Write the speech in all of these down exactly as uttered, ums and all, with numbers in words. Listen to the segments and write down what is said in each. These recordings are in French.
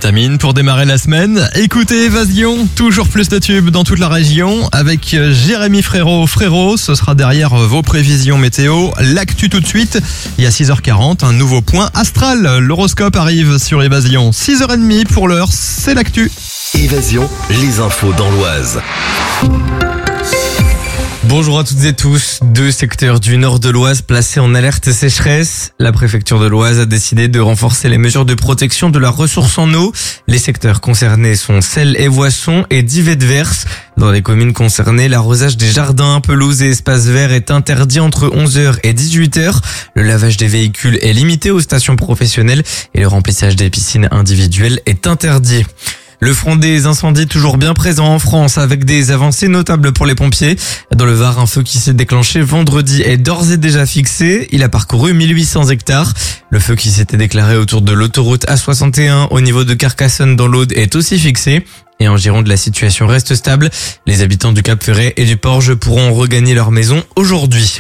vitamines pour démarrer la semaine. Écoutez Évasion, toujours plus de tubes dans toute la région avec Jérémy Frérot. Frérot, ce sera derrière vos prévisions météo. L'actu tout de suite. Il y a six heures quarante, un nouveau point astral. L'horoscope arrive sur Évasion. six heures trente pour l'heure, c'est l'actu. Évasion, les infos dans l'Oise. Bonjour à toutes et tous. Deux secteurs du nord de l'Oise placés en alerte sécheresse. La préfecture de l'Oise a décidé de renforcer les mesures de protection de la ressource en eau. Les secteurs concernés sont Selles et Voissons et Dives-Verse. Dans les communes concernées, l'arrosage des jardins, pelouses et espaces verts est interdit entre onze heures et dix-huit heures. Le lavage des véhicules est limité aux stations professionnelles et le remplissage des piscines individuelles est interdit. Le front des incendies toujours bien présent en France avec des avancées notables pour les pompiers. Dans le Var, un feu qui s'est déclenché vendredi est d'ores et déjà fixé. Il a parcouru mille huit cents hectares. Le feu qui s'était déclaré autour de l'autoroute A soixante et un au niveau de Carcassonne dans l'Aude est aussi fixé. Et en Gironde, la situation reste stable. Les habitants du Cap-Ferret et du Porge pourront regagner leur maison aujourd'hui.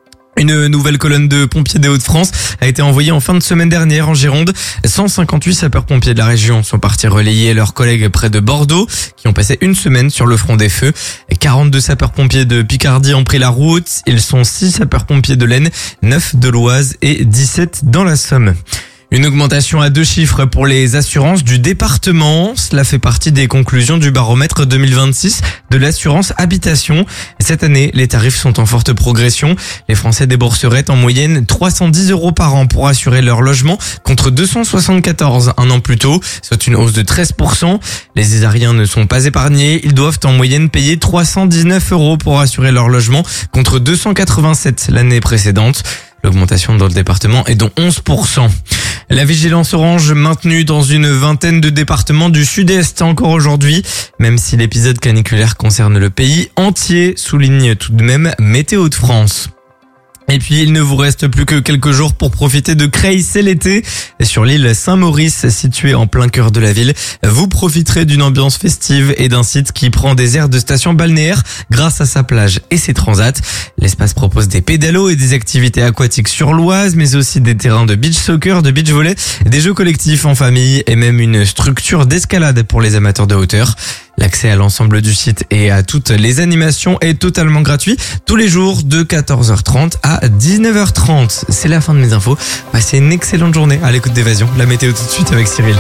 Une nouvelle colonne de pompiers des Hauts-de-France a été envoyée en fin de semaine dernière en Gironde. cent cinquante-huit sapeurs-pompiers de la région sont partis relayer leurs collègues près de Bordeaux, qui ont passé une semaine sur le front des feux. quarante-deux sapeurs-pompiers de Picardie ont pris la route. Ils sont six sapeurs-pompiers de l'Aisne, neuf de l'Oise et dix-sept dans la Somme. Une augmentation à deux chiffres pour les assurances du département. Cela fait partie des conclusions du baromètre deux mille vingt-six de l'assurance habitation. Cette année, les tarifs sont en forte progression. Les Français débourseraient en moyenne trois cent dix euros par an pour assurer leur logement contre deux cent soixante-quatorze un an plus tôt, soit une hausse de treize pour cent. Les Isariens ne sont pas épargnés. Ils doivent en moyenne payer trois cent dix-neuf euros pour assurer leur logement contre deux cent quatre-vingt-sept l'année précédente. L'augmentation dans le département est de onze pour cent. La vigilance orange maintenue dans une vingtaine de départements du sud-est encore aujourd'hui, même si l'épisode caniculaire concerne le pays entier, souligne tout de même Météo de France. Et puis, il ne vous reste plus que quelques jours pour profiter de Creil, c'est l'été. Sur l'île Saint-Maurice, située en plein cœur de la ville, vous profiterez d'une ambiance festive et d'un site qui prend des airs de station balnéaire grâce à sa plage et ses transats. L'espace propose des pédalos et des activités aquatiques sur l'Oise, mais aussi des terrains de beach soccer, de beach volley, des jeux collectifs en famille et même une structure d'escalade pour les amateurs de hauteur. L'accès à l'ensemble du site et à toutes les animations est totalement gratuit tous les jours de quatorze heures trente à dix-neuf heures trente. C'est la fin de mes infos. Passez une excellente journée à l'écoute d'Évasion. La météo tout de suite avec Cyril.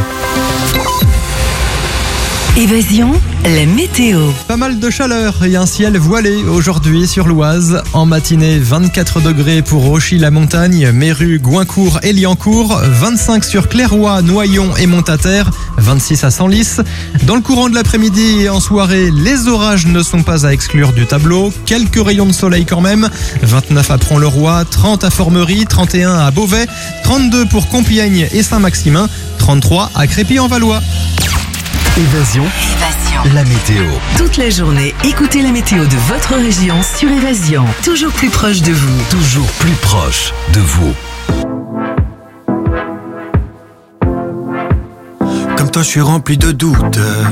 Évasion, la météo. Pas mal de chaleur et un ciel voilé aujourd'hui sur l'Oise. En matinée, vingt-quatre degrés pour Auchy-la-Montagne, Méru, Goincourt et Liancourt, vingt-cinq sur Clairoy, Noyon et Montataire, vingt-six à Senlis. Dans le courant de l'après-midi et en soirée, les orages ne sont pas à exclure du tableau. Quelques rayons de soleil quand même. vingt-neuf à Pront-le-Roi, trente à Formerie, trente et un à Beauvais, trente-deux pour Compiègne et Saint-Maximin, trente-trois à Crépy-en-Valois. Évasion, Évasion. la météo. Toute la journée, écoutez la météo de votre région sur Évasion. Toujours plus proche de vous. Toujours plus proche de vous. Comme toi, je suis rempli de doutes.